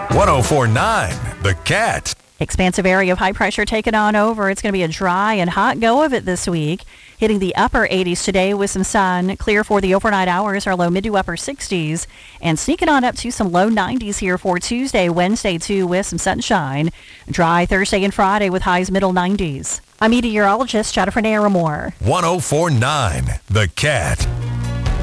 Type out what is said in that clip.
1049 The Cat. Expansive area of high pressure taking on over. It's going to be a dry and hot go of it this week. Hitting the upper 80s today with some sun. Clear for the overnight hours, our low mid to upper 60s. And sneaking on up to some low 90s here for Tuesday, Wednesday too, with some sunshine. Dry Thursday and Friday with highs middle 90s. I'm meteorologist Jennifer Naramore. 1049 The Cat.